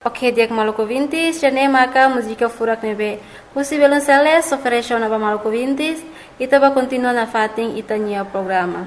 Ok, dia Maluku Vintis, jane maka música furak nebe. Usi violonceles ofereceu na Maluku Vintis, ita ba continua na fating itanya programa.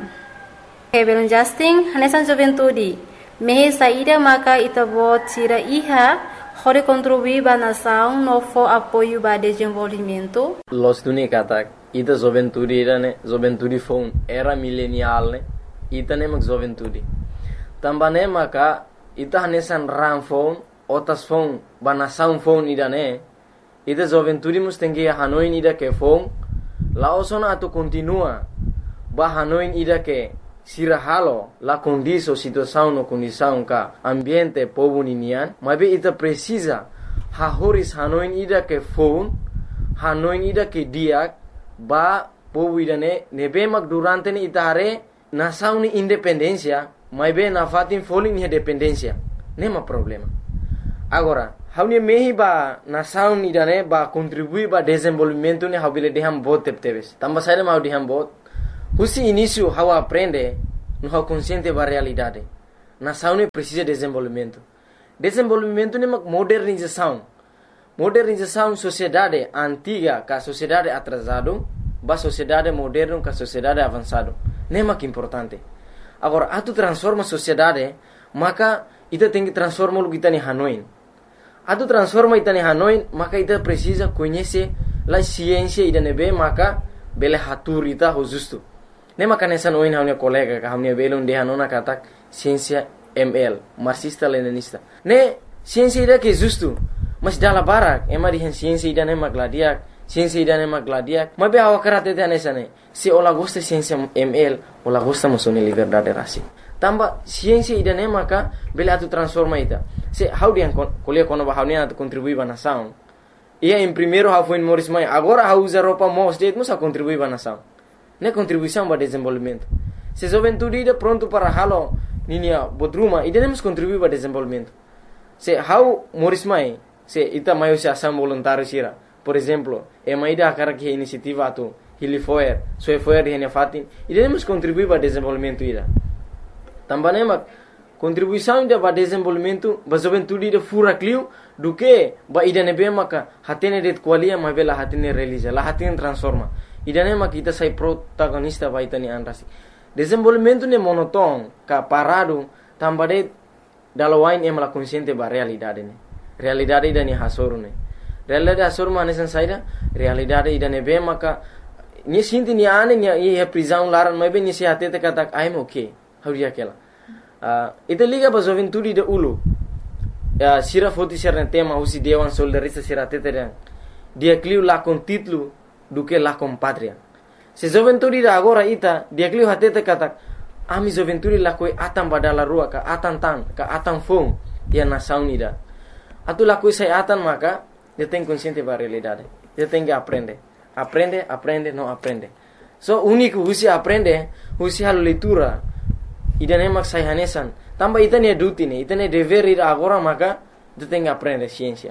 Ok, belum Justin, hanesan juventude. Mehe saída maka ita bo tira iha, hore contribuir ba nação novo apoio ba desenvolvimento. Los tuni katak, ita juventude ne, juventude phone era millennial ne, ita ne mak juventude. Tambane maka ita hanesan ram phone otas phone bana sound phone ida ne ida juventude mustengi hanoin ida ke phone laosona atu continua ba hanoin ida ke sira halo la condiso situação no condição ka ambiente povo ninian mabe ita precisa ha horis hanoin ida ke phone hanoin ida ke diak ba povo ida ne nebe mak durante ni ita hare nação ni independencia mabe na fatin falling ni dependencia nema problema. Agora, haunia mehi ba nação ni dane ba contribui ba desenvolvimento ni habile deham bot tepteves. Tamba saída mau deham bot. Husi início hau aprende no hau consciente ba realidade. Nação ni precisa desenvolvimento. Desenvolvimento ni mak modernização. Modernização sociedade antiga ka sociedade atrasado ba sociedade moderno ka sociedade avançado. Nema que importante. Agora, atu transforma sociedade, maka ita tem que transformar o que está em Hanoi. Atu transforma ita em Hanoi, maka ita precisa conhecer a ciência ida nebe, maka bele hatur ita ho justo. Ne maka nessa noin hamne colega ka hamne bele unde hanona katak ciência ML, marxista leninista. Ne ciência ida que justo, mas dala barak, ema di ciência ida ne magladiak, ciência ida ne magladiak. Mabe awakarate te nessa ne. Se ola gosta ciência ML, ola gosta musone liberdade rasi. Tamba ciência ida ne maka bele atu transforma ita. Se how dia kuliah kono ba how ne atu contribui ba nação. Ia em primeiro how foi em Morris Mai, agora how usa roupa mos det musa contribui ba nação. Ne contribuição ba desenvolvimento. Se juventude ida pronto para halo ninia bodruma ida ne mus contribui ba desenvolvimento. Se how Morris Mai, se ita maio se ação voluntário sira. Por exemplo, e maida akara que iniciativa atu Hilifoer, Soefoer di hene fatin, ida ne mus contribui ba desenvolvimento ida. Também mak contribuição ida ba desenvolvimento ba juventude ida fura clio do que ba ida nebe maka hatene det qualia ma bela hatene realiza la hatene transforma ida ne mak ita sai protagonista ba ita ni anrasi desenvolvimento ne monoton ka parado tambade dalawain emla consciente ba realidade ne realidade ida ni hasoru ne realidade hasoru ma nesan saida realidade ida nebe maka ni sinti ni ane ni e prisão laran ma be ni se hatete katak I'm okay hauria kela ita liga ba juventude de ulu sira foti serne tema usi dewan soldarista sira teteren dia cliu la con título do que la con patria se juventude da agora ita dia cliu hatete katak ami juventude la koi atam badala rua ka atan tan ka atan fong dia nação ida atu la koi sai atan maka dia tem consciente ba realidade dia tem que aprende não aprende so único usi aprende usi halo leitura ida ne mak sai hanesan tamba ita ne duty ne ita ne dever ida agora maka tu tem que aprender ciência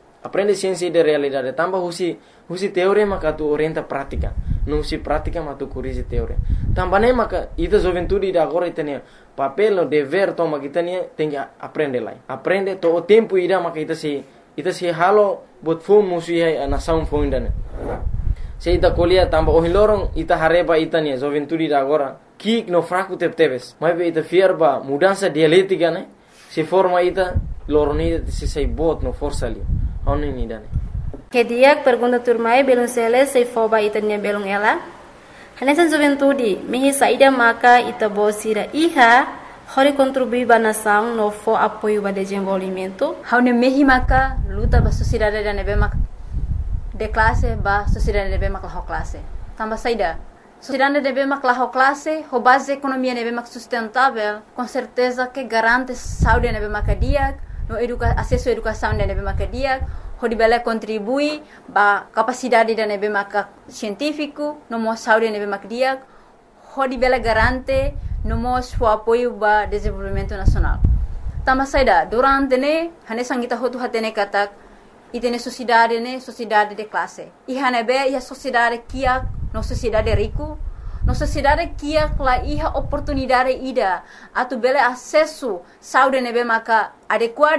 de realidade tamba husi teoria maka tu orienta prática não se prática mas tu corrige teoria tamba ne maka ita juventude ida agora ita ne papel no dever toma kita ne tem que aprender lá aprende to o tempo ida maka ita se halo bot fom musi a nação fom ida ne se ita colia tamba o hilorong ita hareba ita ne juventude ida agora kik no fraco tepteves mas be ita fierba mudança dialética né se forma ita loroni se sai bot no força ali onin ni dane Que dia pergunta turmai belum sele se foba ita ne belum ela hanesan juventude mehi saída maka ita bosira iha hori contribui ba nação no fo apoio ba desenvolvimento haune mehi maka luta ba sociedade da nebe mak de classe ba sociedade nebe mak la classe tamba saída sociedade deve maklah classe, ho base economia deve mak sustentável, com certeza que garante saúde deve makadiak, no acesso à educação deve makadiak, ho dibele contribui ba capacidade deve mak científico, no mo saúde deve makadiak, ho dibele garante no mo apoio ba desenvolvimento nacional. Tama saida durante ne hane sangita hotu hatene katak itene sociedade de classe. Ihane be ia sociedade kia no sociedade rico, no sociedade kia la iha oportunidade ida atu bele acesso saúde nebe maka adequada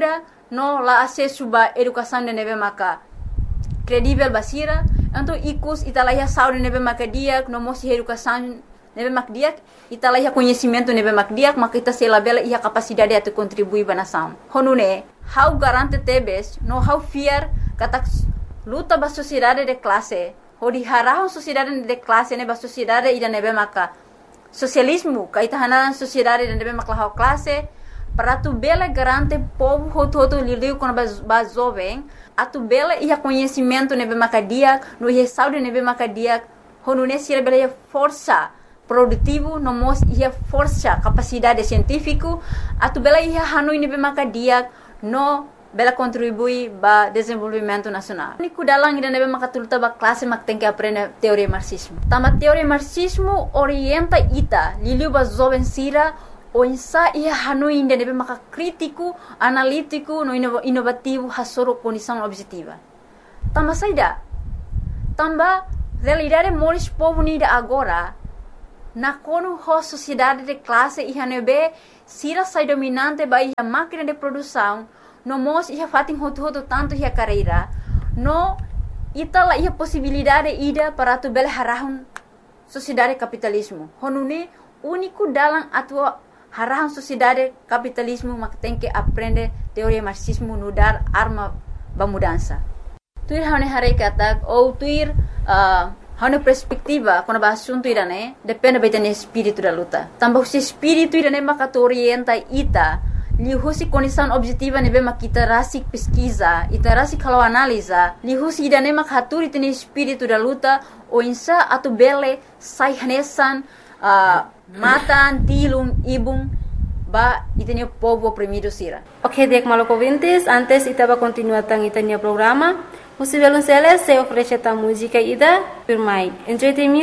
no la acesso ba educação de nebe maka credível basira, então ikus italaiha saúde nebe maka diak, no mosi educação nebe mak diak, italaiha conhecimento nebe mak diak, maka ita sela bela ia capacidade de contribuir ba nação. Honune, how garante tebes, no how fear kata luta ba sociedade de classe, hodi harahon sociedade de classe nebe sociedade ida nebe maka socialismo, kaita hanaran sociedade de nebe maka how classe, para tu bela garante povo hoto lidiu com ba jovem, a tu bela ia conhecimento nebe makadia, no ia saúde nebe makadia, honune sira bela ia força produtivo, no mos ia força capacidade científico, a tu bela ia hanui nebe makadia, no bela contribui ba desenvolvimento nacional. Niku dalang ida nebe makatulta ba classe mak tem que aprender teoria marxismo. Tama teoria marxismo orienta ita, liliu ba jovem sira o insa ia hanui inda nebe maka crítico, analítico, no inovativo, hasoro condição objetiva. Tamba saida. Tamba realidade moris povo nida agora, na kono ho sociedade de classe ia nebe sira sai dominante ba ia máquina de produção, no mos ia fatin hoto tanto ia carreira, no itala ia possibilidade ida para tu bela harahun sociedade capitalismo. Honune único dalam atua harahan sociedade capitalismo mak tem que aprender teoria marxismo no dar arma ba mudança. Tuir hane hare katak ou tuir hane perspectiva quando ba assunto irane depende beta ne espírito da luta. Tambah se espírito irane mak orienta ita li husi condição objetiva nebe mak kita rasik pesquisa, ita rasik kalau analisa, li husi irane mak haturi tene espírito da luta o insa atu bele sai hanesan matan, tilum, ibum, ba itanya povo oprimido sira. Ok, dek maloko ouvintes, antes itaba continuar tang itanya programa. Musivelun sele se oferece ta música ida, firmai. Enjoy the music.